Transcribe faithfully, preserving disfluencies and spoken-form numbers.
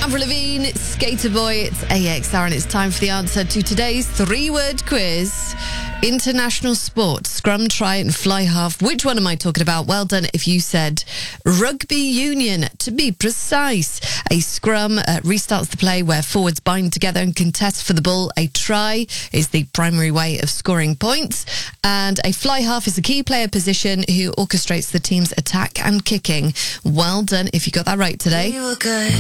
Avril Lavigne, Skater Boy, it's A X R and it's time for the answer to today's three-word quiz. International sport, scrum, try and fly half. Which one am I talking about? Well done if you said rugby union, to be precise. A scrum uh, restarts the play where forwards bind together and contest for the ball. A try is the primary way of scoring points. And a fly half is a key player position who orchestrates the team's attack and kicking. Well done if you got that right today. You were good.